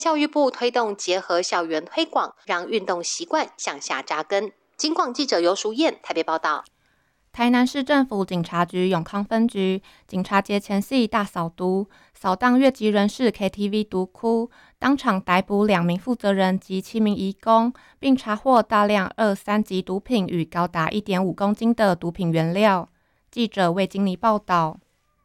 教育部推动结合校园推广，让运动习惯向下扎根。警广记者游淑燕台北报道。 台南市政府警察局永康分局警察节前夕大扫毒，扫荡越籍人士 KTV 毒窟，当场逮捕2名负责人及7名移工，并查获大量2、3级毒品与高达 1.5 公斤的毒品原料。记者魏金妮报道。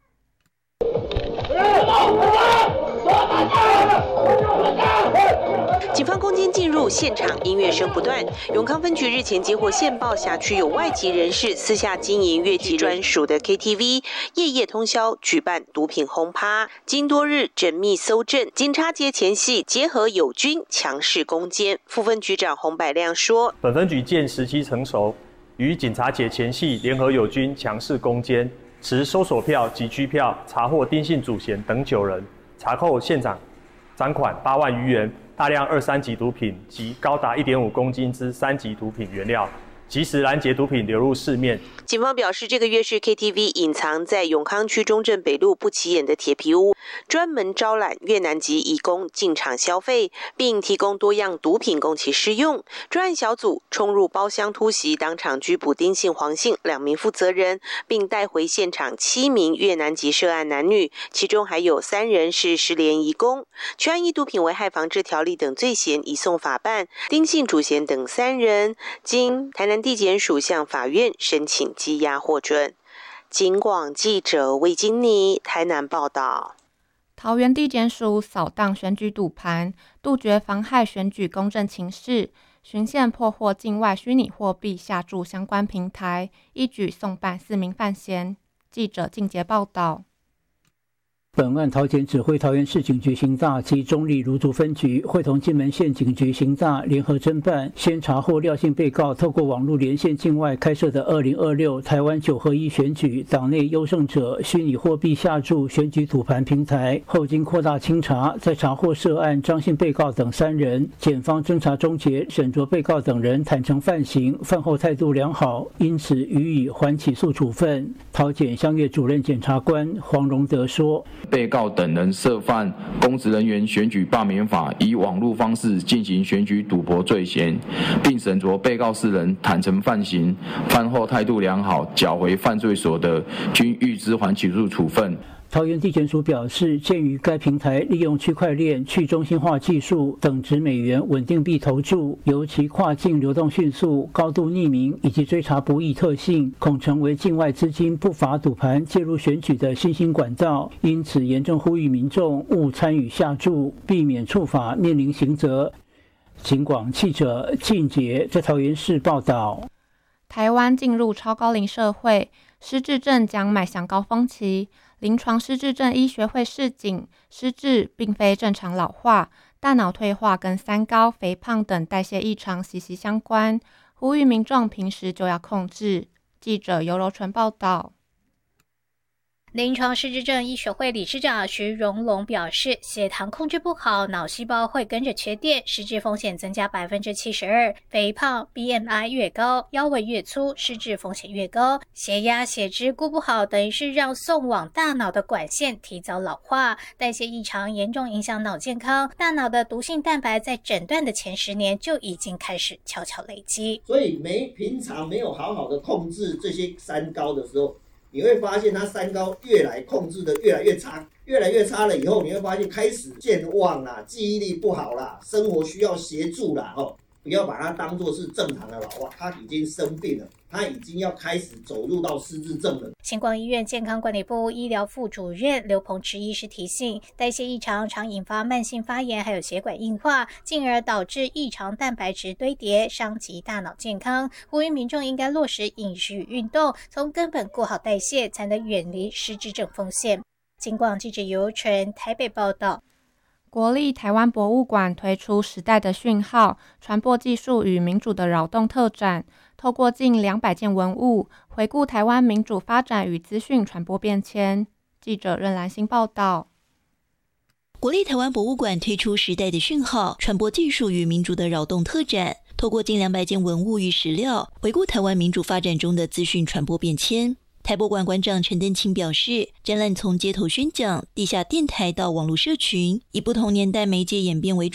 警方攻坚进入现场，音乐声不断。永康分局日前接获线报，辖区有外籍人士私下经营越籍专属的 KTV， 夜夜通宵举办毒品轰趴。经多日缜密搜证，警察节前夕结合友军强势攻坚。副分局长洪百亮说：“ 本分局见时机成熟，于警察节前夕联合友军强势攻坚，持搜索票及拘票，查获丁姓祖贤等9人，查扣现场赃款8万余元。”大量2、3级毒品及高达 1.5 公斤之3级毒品原料，及时拦截毒品流入市面。 警方表示，这个月是 KTV 隐藏在永康区中正北路不起眼的铁皮屋，专门招揽越南籍移工进场消费，并提供多样毒品供其试用。专案小组冲入包厢突袭，当场拘捕丁姓、黄姓2名负责人，并带回现场7名越南籍涉案男女，其中还有3人是失联移工。全案以毒品危害防治条例等罪嫌移送法办，丁姓、主嫌等3人经台南地检署向法院申请羁押获准。警广记者魏金妮台南报道。 桃园地检署扫荡选举赌盘，杜绝妨害选举公正情势，循线破获境外虚拟货币下注相关平台，一举送办4名犯嫌。记者靳杰报道。 本案桃检指挥桃园市警局刑大及中立芦竹分局会同金门县警局刑大联合侦办，先查获廖姓被告透过网络连线境外开设的2026台湾9合1选举党内优胜者虚拟货币下注选举赌盘平台，后经扩大清查，再查获涉案张姓被告等3人。检方侦查终结，沈卓被告等人坦诚犯行，犯后态度良好，因此予以缓起诉处分。桃检乡岳主任检察官黄荣德说， 被告等人涉犯公职人员选举罢免法，以网络方式进行选举赌博罪嫌，并审酌被告4人坦诚犯行，犯后态度良好，缴回犯罪所得，均予之缓起诉处分。 桃园地检署表示，鉴于该平台利用区块链、去中心化技术等值美元稳定币投注，尤其跨境流动迅速、高度匿名以及追查不易特性，恐成为境外资金不法赌盘介入选举的新兴管道，因此严重呼吁民众勿参与下注，避免触法面临刑责。警广记者靳杰在桃园市报道。 台湾进入超高龄社会，失智症将迈向高峰期。临床失智症医学会示警，失智并非正常老化，大脑退化跟三高、肥胖等代谢异常息息相关，呼吁民众平时就要控制。记者尤柔纯报道。 临床失智症医学会理事长徐荣龙表示，血糖控制不好，脑细胞会跟着缺电，失智风险增加 72%， 肥胖 BMI 越高，腰围越粗，失智风险越高，血压血脂顾不好，等于是让送往大脑的管线提早老化，代谢异常严重影响脑健康，大脑的毒性蛋白在诊断的前10年就已经开始悄悄累积。 所以平常没有好好的控制这些三高的时候，你会发现它三高控制的越来越差，越来越差了以后，你会发现开始健忘啦，记忆力不好啦，生活需要协助啦，不要把它当作是正常的老化，他已经生病了，他已经要开始走入到失智症了。 星光医院健康管理部医疗副主任刘鹏池医师提醒，代谢异常常引发慢性发炎，还有血管硬化，进而导致异常蛋白质堆叠，伤及大脑健康。呼吁民众应该落实饮食与运动，从根本顾好代谢，才能远离失智症风险。金广记者尤纯台北报道。 国立台湾博物馆推出时代的讯号传播技术与民主的扰动特展，透过近200件文物，回顾台湾民主发展与资讯传播变迁。记者任兰心报道。 国立台湾博物馆推出时代的讯号传播技术与民主的扰动特展，透过近200件文物与史料，回顾台湾民主发展中的资讯传播变迁。台博馆馆长陈登清表示，展览从街头宣讲、地下电台到网络社群，以不同年代媒介演变为主